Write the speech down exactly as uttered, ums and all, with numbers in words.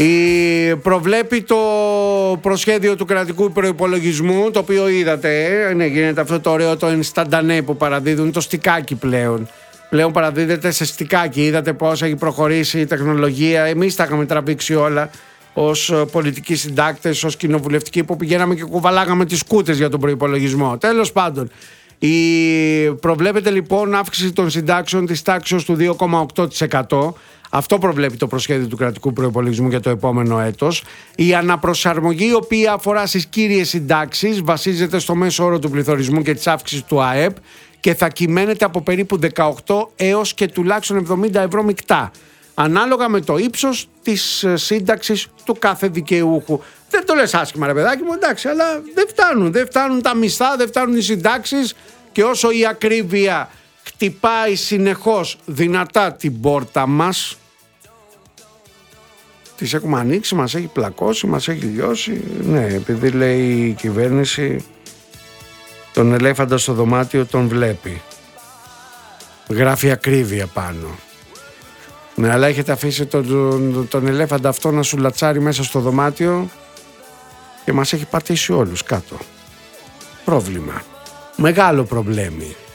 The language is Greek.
Η, προβλέπει το προσχέδιο του κρατικού προϋπολογισμού, το οποίο είδατε, ε, ναι, γίνεται αυτό το ωραίο το ενσταντανέ που παραδίδουν, το στικάκι πλέον. Πλέον παραδίδεται σε στικάκι. Είδατε πώς έχει προχωρήσει η τεχνολογία. Εμείς τα είχαμε τραβήξει όλα ως πολιτικοί συντάκτες, ως κοινοβουλευτικοί, που πηγαίναμε και κουβαλάγαμε τις κούτες για τον προϋπολογισμό. Τέλος πάντων, η... προβλέπεται λοιπόν αύξηση των συντάξεων της τάξης του δύο κόμμα οκτώ τοις εκατό. Αυτό προβλέπει το προσχέδιο του κρατικού προϋπολογισμού για το επόμενο έτος. Η αναπροσαρμογή, η οποία αφορά στις κύριες συντάξεις, βασίζεται στο μέσο όρο του πληθωρισμού και της αύξησης του ΑΕΠ και θα κυμαίνεται από περίπου δεκαοκτώ έως και τουλάχιστον εβδομήντα ευρώ μεικτά, ανάλογα με το ύψος της σύνταξης του κάθε δικαιούχου. Δεν το λες άσχημα, ρε παιδάκι μου, εντάξει, αλλά δεν φτάνουν. Δεν φτάνουν τα μισθά, δεν φτάνουν οι συντάξεις, και όσο η ακρίβεια χτυπάει συνεχώς δυνατά την πόρτα μας, τις έχουμε ανοίξει, μας έχει πλακώσει, μας έχει λιώσει. Ναι, επειδή λέει η κυβέρνηση τον ελέφαντα στο δωμάτιο τον βλέπει. Γράφει ακρίβεια πάνω. Ναι, αλλά έχετε αφήσει τον, τον, τον ελέφαντα αυτό να σου λατσάρει μέσα στο δωμάτιο και μας έχει πατήσει όλους κάτω. Πρόβλημα. Μεγάλο προβλέμι.